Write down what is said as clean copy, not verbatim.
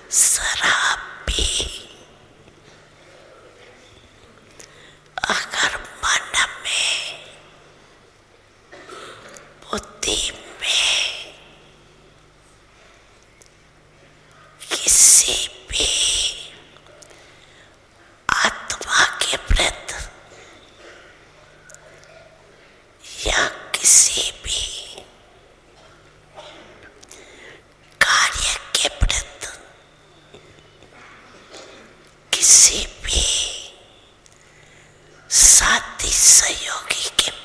शराब भी अगर मन में, बुद्धि में किसी भी आत्मा के प्रति या किसी भी कार्य के प्रति किसी भी साथी सहयोगी के